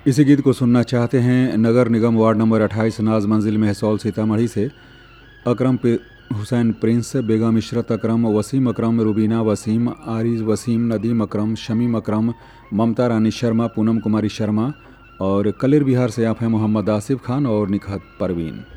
इसी गीत को सुनना चाहते हैं नगर निगम वार्ड नंबर 28 नाज मंजिल मेहसौल सीतामढ़ी से अकरम हुसैन प्रिंस, बेगम इशरत अकरम, वसीम अकरम, रुबीना वसीम, आरिज वसीम, नदीम अकरम, शमीम अकरम, ममता रानी शर्मा, पूनम कुमारी शर्मा और कलेर बिहार से आप हैं मोहम्मद आसिफ खान और निखत परवीन।